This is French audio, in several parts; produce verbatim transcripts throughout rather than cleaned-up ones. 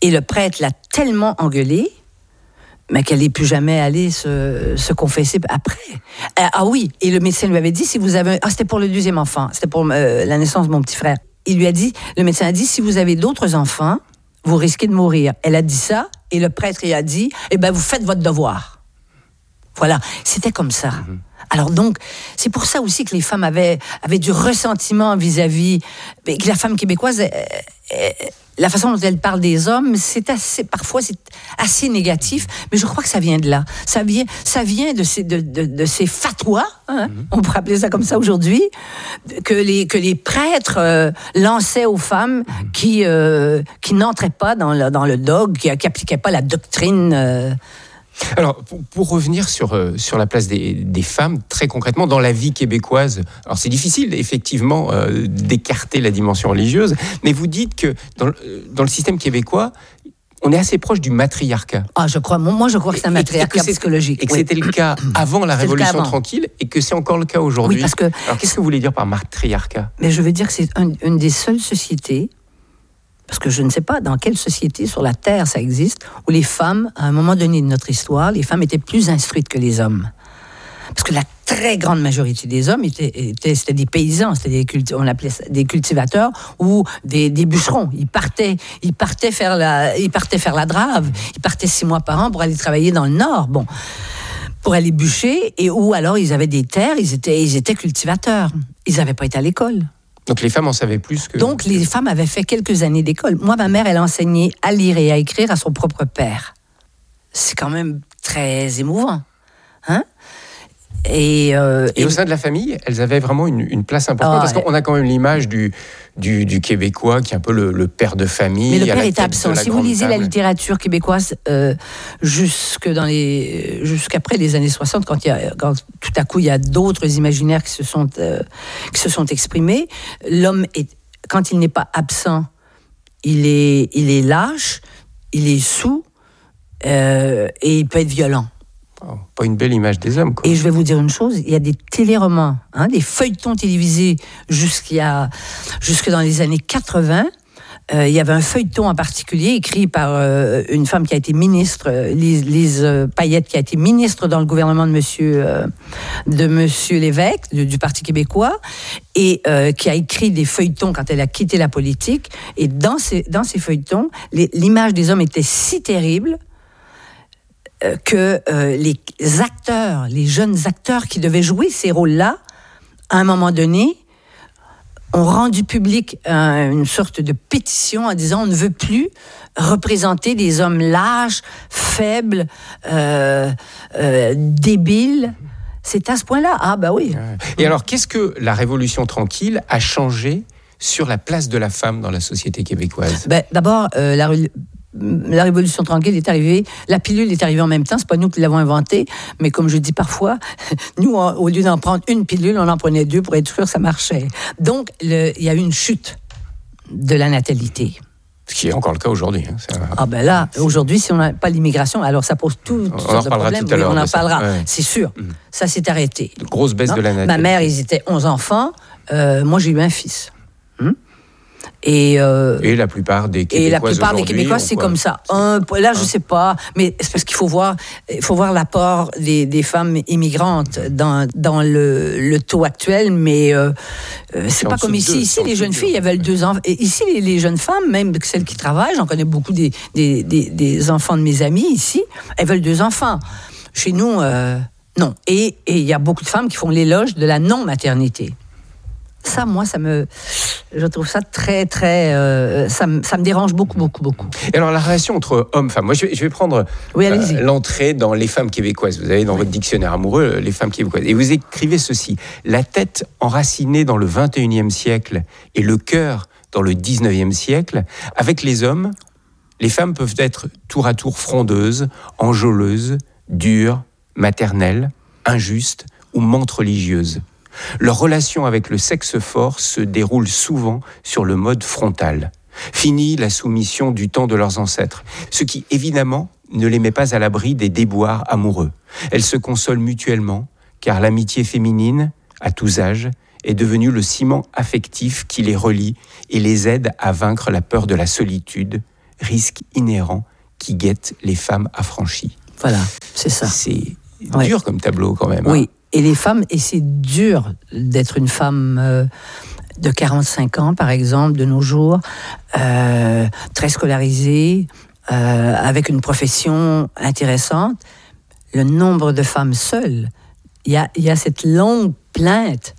Et le prêtre l'a tellement engueulée, mais qu'elle n'est plus jamais allée se, se confesser après. Ah, ah oui, et le médecin lui avait dit, si vous avez... Ah, c'était pour le deuxième enfant, c'était pour euh, la naissance de mon petit frère. Il lui a dit, le médecin a dit, si vous avez d'autres enfants, vous risquez de mourir. Elle a dit ça, et le prêtre il a dit, eh ben vous faites votre devoir. Voilà, c'était comme ça. Mmh. Alors donc, c'est pour ça aussi que les femmes avaient, avaient du ressentiment vis-à-vis... Que la femme québécoise... Euh, euh, la façon dont elle parle des hommes, c'est assez, parfois c'est assez négatif, mais je crois que ça vient de là. Ça vient, ça vient de ces, de, de, de ces fatwas, hein, mm-hmm. on pourrait appeler ça comme ça aujourd'hui, que les, que les prêtres euh, lançaient aux femmes mm-hmm. qui, euh, qui n'entraient pas dans le, dans le dogme, qui n'appliquaient pas la doctrine. Euh, Alors, pour, pour revenir sur, euh, sur la place des, des femmes, très concrètement, dans la vie québécoise, alors c'est difficile, effectivement, euh, d'écarter la dimension religieuse, mais vous dites que dans, dans le système québécois, on est assez proche du matriarcat. Ah, je crois, moi, je crois que c'est un matriarcat et que psychologique. Et que oui. c'était le cas avant la Révolution avant. tranquille, et que c'est encore le cas aujourd'hui. Oui, parce que... Alors, qu'est-ce que vous voulez dire par matriarcat ? Mais je veux dire que c'est un, une des seules sociétés, parce que je ne sais pas dans quelle société sur la Terre ça existe, où les femmes, à un moment donné de notre histoire, les femmes étaient plus instruites que les hommes. Parce que la très grande majorité des hommes étaient, étaient c'était des paysans, c'était des culti- on appelait ça des cultivateurs ou des, des bûcherons. Ils partaient, ils partaient faire la, ils partaient faire la drave. Ils partaient six mois par an pour aller travailler dans le Nord. Bon, pour aller bûcher, et ou alors ils avaient des terres, ils étaient, ils étaient cultivateurs. Ils n'avaient pas été à l'école. Donc les femmes en savaient plus que... Donc les femmes avaient fait quelques années d'école. Moi, ma mère, elle a enseigné à lire et à écrire à son propre père. C'est quand même très émouvant. Hein? Et, euh, et, et au sein de la famille, elles avaient vraiment une, une place importante, oh, parce qu'on a quand même l'image du, du, du Québécois qui est un peu le, le père de famille. Mais le père est absent. Si vous lisez table. la littérature québécoise euh, jusque dans les, jusqu'après les années soixante, quand, il y a, quand tout à coup il y a d'autres imaginaires qui se sont, euh, qui se sont exprimés, l'homme, est, quand il n'est pas absent, il est, il est lâche, il est saoul euh, et il peut être violent. Pas une belle image des hommes, quoi. Et je vais vous dire une chose, il y a des téléromans, hein, des feuilletons télévisés jusqu'à, jusque dans les années quatre-vingts. Euh, il y avait un feuilleton en particulier écrit par euh, une femme qui a été ministre, Lise, Lise Payette, qui a été ministre dans le gouvernement de Monsieur, euh, de Monsieur Lévesque, du, du Parti québécois, et euh, qui a écrit des feuilletons quand elle a quitté la politique. Et dans ces, dans ces feuilletons, les, l'image des hommes était si terrible que euh, les acteurs, les jeunes acteurs qui devaient jouer ces rôles-là, à un moment donné, ont rendu public euh, une sorte de pétition en disant on ne veut plus représenter des hommes lâches, faibles, euh, euh, débiles. C'est à ce point-là. Ah, bah oui. Et alors, qu'est-ce que la Révolution tranquille a changé sur la place de la femme dans la société québécoise ? Ben, d'abord, euh, la La Révolution tranquille est arrivée, la pilule est arrivée en même temps, c'est pas nous qui l'avons inventée, mais comme je dis parfois, nous, au lieu d'en prendre une pilule, on en prenait deux pour être sûr que ça marchait. Donc, il y a eu une chute de la natalité. Ce qui est encore le cas aujourd'hui. Hein. Ça... Ah ben là, aujourd'hui, si on n'a pas l'immigration, alors ça pose tout, toutes sortes de problèmes. Tout à l'heure, oui, on en ça. parlera, ouais. c'est sûr. Mmh. Ça s'est arrêté. Une grosse baisse non? de la natalité. Ma mère, ils étaient onze enfants. Euh, moi, j'ai eu un fils. Mmh? Et, euh, et la plupart des Québécois Et la plupart des Québécois, c'est comme ça. Un, là, je ne sais pas, mais c'est parce qu'il faut voir, il faut voir l'apport des, des femmes immigrantes dans, dans le, le taux actuel, mais euh, c'est, c'est pas comme ici. Deux, ici, les jeunes filles, elles veulent deux enfants. Et ici, les, les jeunes femmes, même celles qui travaillent, j'en connais beaucoup des, des, des, des enfants de mes amis ici, elles veulent deux enfants. Chez nous, euh, non. Et il y a beaucoup de femmes qui font l'éloge de la non-maternité. Ça, moi, ça me, je trouve ça très, très, euh, ça, me, ça me dérange beaucoup, beaucoup, beaucoup. Et alors, la relation entre hommes-femmes, moi, je vais, je vais prendre oui, euh, l'entrée dans les femmes québécoises. Vous avez dans oui. votre dictionnaire amoureux les femmes québécoises. Et vous écrivez ceci: la tête enracinée dans le vingt et unième siècle et le cœur dans le dix-neuvième siècle. Avec les hommes, les femmes peuvent être tour à tour frondeuses, enjôleuses, dures, maternelles, injustes ou mantes religieuses. Leur relation avec le sexe fort se déroule souvent sur le mode frontal. Fini la soumission du temps de leurs ancêtres, ce qui, évidemment, ne les met pas à l'abri des déboires amoureux. Elles se consolent mutuellement, car l'amitié féminine, à tous âges, est devenue le ciment affectif qui les relie et les aide à vaincre la peur de la solitude, risques inhérents qui guettent les femmes affranchies. Voilà, c'est ça. C'est ouais. dur comme tableau quand même. Oui, hein. Et les femmes, et c'est dur d'être une femme euh, de quarante-cinq ans, par exemple, de nos jours, euh, très scolarisée, euh, avec une profession intéressante. Le nombre de femmes seules, il y a, y a cette longue plainte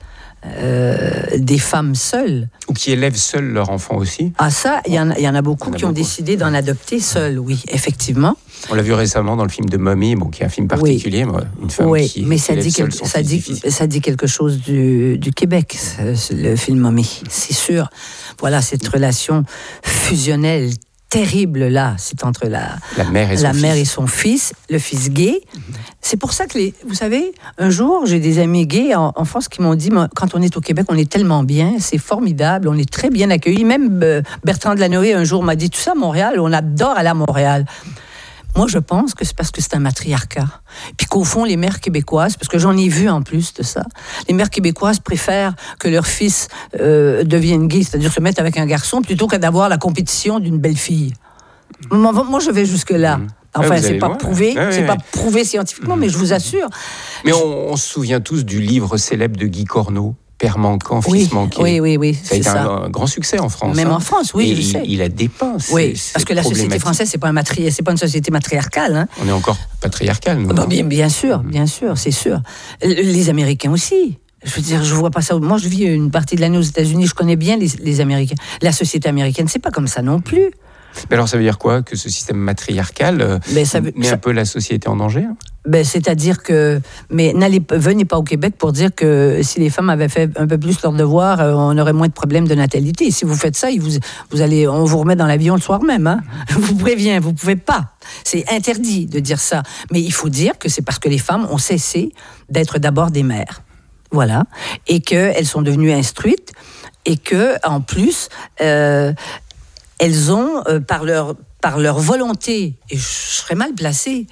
euh, des femmes seules. Ou qui élèvent seuls leurs enfants aussi. Ah ça, il y, en a, y en a beaucoup en a qui beaucoup. ont décidé d'en adopter seuls, oui, effectivement. On l'a vu récemment dans le film de Mummy, bon, qui est un film particulier, oui. une femme oui, qui, mais qui ça élève dit, seule quel, son ça, fils dit, difficile. ça dit quelque chose du, du Québec, ce, le film Mummy, c'est sûr. Voilà, cette relation fusionnelle terrible là, c'est entre la, la mère et son la fils. mère et son fils, le fils gay. Mm-hmm. C'est pour ça que, les, vous savez, un jour, j'ai des amis gays en, en France qui m'ont dit, quand on est au Québec, on est tellement bien, c'est formidable, on est très bien accueillis. Même euh, Bertrand Delanoë un jour m'a dit, tout ça, Montréal, on adore aller à Montréal. Moi, je pense que c'est parce que c'est un matriarcat. Puis qu'au fond, les mères québécoises, parce que j'en ai vu en plus de ça, les mères québécoises préfèrent que leur fils euh, devienne gay, c'est-à-dire se mettre avec un garçon, plutôt que d'avoir la compétition d'une belle fille. Moi, moi je vais jusque-là. Mmh. Enfin, ouais, c'est pas loin, prouvé, ouais, c'est ouais, pas ouais. prouvé scientifiquement, mmh. mais je vous assure. Mais on, on se souvient tous du livre célèbre de Guy Corneau, Père manquant, fils oui, manqué. Oui, oui, oui. Ça a été un, un grand succès en France. Même hein. en France, oui, Et je il, sais. il a dépeint. Oui, parce que la société française, c'est pas, un matri... c'est pas une société matriarcale. Hein. On est encore patriarcal, nous. Bah, bien, bien sûr, bien sûr, c'est sûr. Les Américains aussi. Je veux dire, je vois pas ça. Moi, je vis une partie de l'année aux États-Unis, je connais bien les, les Américains. La société américaine, c'est pas comme ça non plus. Mais alors, ça veut dire quoi? Que ce système matriarcal euh, ben, ça veut, met ça... un peu la société en danger? Ben, c'est-à-dire que... Mais n'allez, venez pas au Québec pour dire que si les femmes avaient fait un peu plus leur devoir, euh, on aurait moins de problèmes de natalité. Si vous faites ça, vous, vous allez, on vous remet dans l'avion le soir même. Hein. Je vous préviens, vous pouvez pas. C'est interdit de dire ça. Mais il faut dire que c'est parce que les femmes ont cessé d'être d'abord des mères. Voilà. Et qu'elles sont devenues instruites. Et que, en plus... Euh, elles ont, euh, par, leur, par leur volonté, et je serais mal placée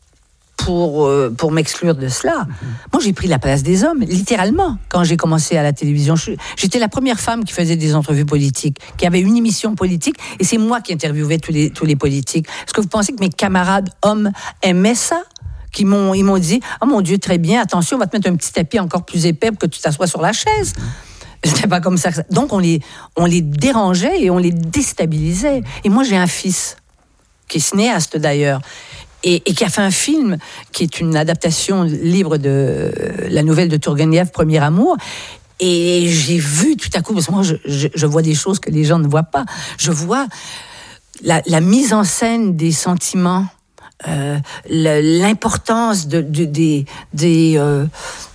pour, euh, pour m'exclure de cela, mm-hmm. moi j'ai pris la place des hommes, littéralement, quand j'ai commencé à la télévision. Je, j'étais la première femme qui faisait des entrevues politiques, qui avait une émission politique, et c'est moi qui interviewais tous les, tous les politiques. Est-ce que vous pensez que mes camarades hommes aimaient ça? Qui m'ont, ils m'ont dit, « Oh mon Dieu, très bien, attention, on va te mettre un petit tapis encore plus épais pour que tu t'assoies sur la chaise. » C'était pas comme ça. Donc on les, on les dérangeait et on les déstabilisait. Et moi j'ai un fils qui est cinéaste d'ailleurs et, et qui a fait un film qui est une adaptation libre de la nouvelle de Tourguenieff, Premier amour. Et j'ai vu tout à coup, parce que moi je, je, je vois des choses que les gens ne voient pas. Je vois la, la mise en scène des sentiments, euh, l'importance de, de, des... des euh,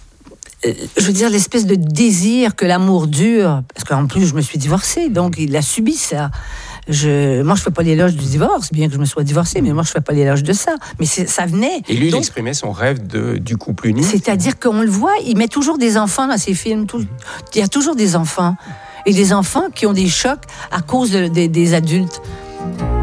je veux dire, l'espèce de désir que l'amour dure, parce qu'en plus, je me suis divorcée, donc il a subi ça. Je, moi, je ne fais pas l'éloge du divorce, bien que je me sois divorcée, mais moi, je ne fais pas l'éloge de ça. Mais ça venait. Et lui, donc, il exprimait son rêve de, du couple uni. C'est-à-dire qu'on le voit, il met toujours des enfants dans ses films. Tout, il y a toujours des enfants. Et des enfants qui ont des chocs à cause de, de, des adultes.